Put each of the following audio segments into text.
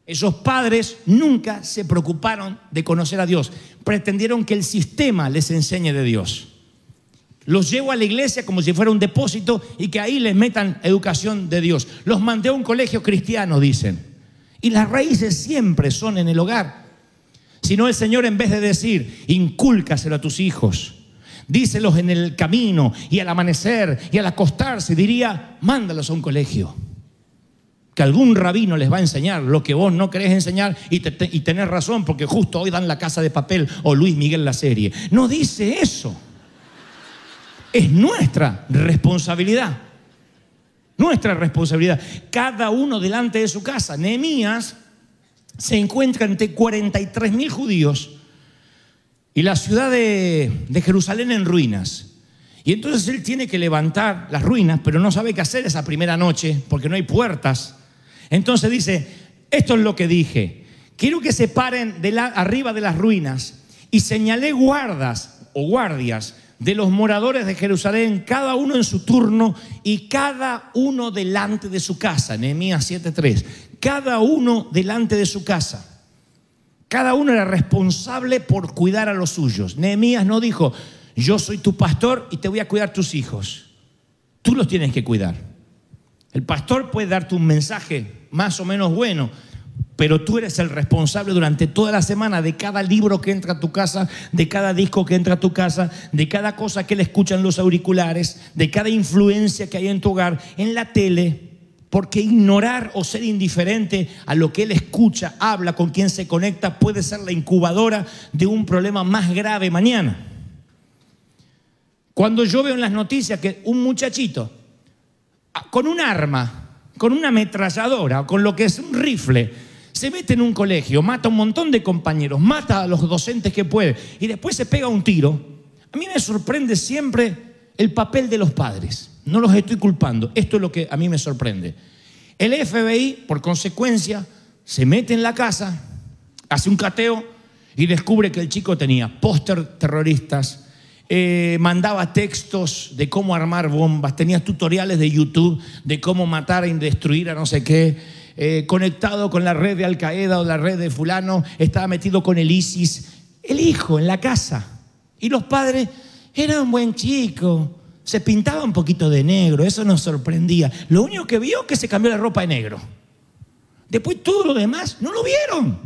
Esos padres nunca se preocuparon de conocer a Dios. Pretendieron que el sistema les enseñe de Dios. Los llevo a la iglesia como si fuera un depósito y que ahí les metan educación de Dios. Los mandé a un colegio cristiano, dicen. Y las raíces siempre son en el hogar. Si no, el Señor, en vez de decir, incúlcaselo a tus hijos, díselos en el camino y al amanecer y al acostarse, diría, mándalos a un colegio. Que algún rabino les va a enseñar lo que vos no querés enseñar y tenés razón, porque justo hoy dan La Casa de Papel o Luis Miguel la serie. No dice eso. Es nuestra responsabilidad. Nuestra responsabilidad. Cada uno delante de su casa. Nehemías se encuentra entre 43.000 judíos y la ciudad de Jerusalén en ruinas. Y entonces él tiene que levantar las ruinas, pero no sabe qué hacer esa primera noche porque no hay puertas. Entonces dice, esto es lo que dije. Quiero que se paren arriba de las ruinas y señalé guardas o guardias de los moradores de Jerusalén, cada uno en su turno y cada uno delante de su casa. Nehemías 7:3. Cada uno delante de su casa. Cada uno era responsable por cuidar a los suyos. Nehemías no dijo, yo soy tu pastor y te voy a cuidar tus hijos. Tú los tienes que cuidar. El pastor puede darte un mensaje más o menos bueno, pero tú eres el responsable durante toda la semana de cada libro que entra a tu casa, de cada disco que entra a tu casa, de cada cosa que le escuchan los auriculares, de cada influencia que hay en tu hogar, en la tele, porque ignorar o ser indiferente a lo que él escucha, habla, con quien se conecta, puede ser la incubadora de un problema más grave mañana. Cuando yo veo en las noticias que un muchachito con un arma, con una ametralladora, con lo que es un rifle, se mete en un colegio, mata a un montón de compañeros, mata a los docentes que puede y después se pega un tiro, a mí me sorprende siempre el papel de los padres. No los estoy culpando, esto es lo que a mí me sorprende. El FBI, por consecuencia, se mete en la casa, hace un cateo y descubre que el chico tenía póster terroristas, mandaba textos de cómo armar bombas, tenía tutoriales de YouTube de cómo matar e destruir a no sé qué, conectado con la red de Al Qaeda o la red de fulano, estaba metido con el ISIS. El hijo en la casa. Y los padres, era un buen chico, se pintaba un poquito de negro, eso nos sorprendía. Lo único que vio es que se cambió la ropa de negro. Después todo lo demás no lo vieron.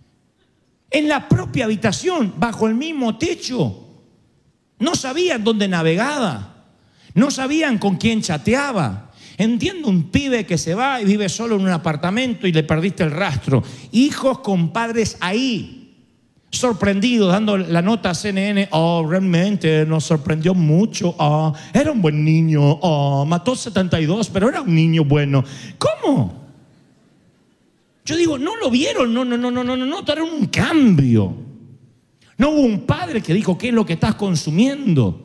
En la propia habitación, bajo el mismo techo. No sabían dónde navegaba, no sabían con quién chateaba. Entiendo un pibe que se va y vive solo en un apartamento y le perdiste el rastro. Hijos con padres ahí, sorprendidos, dando la nota a CNN. Oh, realmente nos sorprendió mucho. Oh, era un buen niño. Oh, mató 72, pero era un niño bueno. ¿Cómo? Yo digo, no lo vieron, no notaron un cambio. No hubo un padre que dijo, ¿qué es lo que estás consumiendo?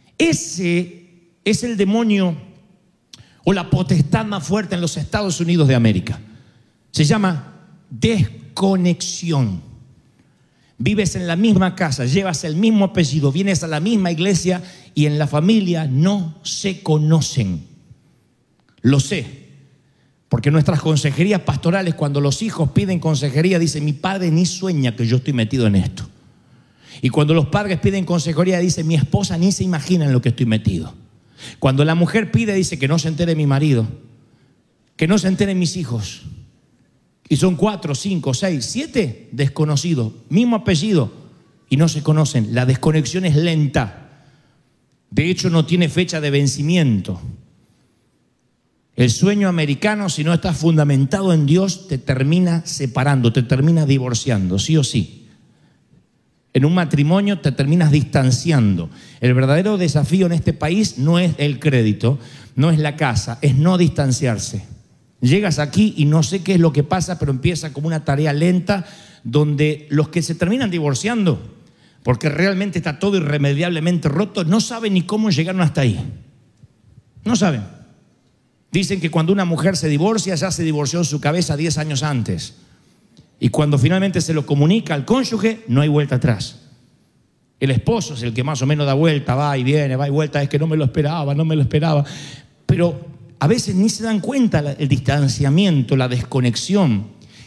Ese es el demonio o la potestad más fuerte en los Estados Unidos de América. Se llama desconexión. Vives en la misma casa, llevas el mismo apellido, vienes a la misma iglesia y en la familia no se conocen. Lo sé, porque nuestras consejerías pastorales, cuando los hijos piden consejería, dicen, mi padre ni sueña que yo estoy metido en esto. Y cuando los padres piden consejería, dice, mi esposa ni se imagina en lo que estoy metido. Cuando la mujer pide, dice, que no se entere mi marido, que no se enteren mis hijos. Y son 4, 5, 6, 7 desconocidos, mismo apellido, y no se conocen. La desconexión es lenta. De hecho, no tiene fecha de vencimiento. El sueño americano, si no está fundamentado en Dios, te termina separando, te termina divorciando, sí o sí. En un matrimonio te terminas distanciando. El verdadero desafío en este país no es el crédito, no es la casa, es no distanciarse. Llegas aquí y no sé qué es lo que pasa, pero empieza como una tarea lenta donde los que se terminan divorciando, porque realmente está todo irremediablemente roto, no saben ni cómo llegaron hasta ahí. No saben. Dicen que cuando una mujer se divorcia, ya se divorció en su cabeza 10 años antes. Y cuando finalmente se lo comunica al cónyuge, no hay vuelta atrás. El esposo es el que más o menos da vuelta, va y viene, va y vuelta, es que no me lo esperaba. Pero a veces ni se dan cuenta el distanciamiento, la desconexión.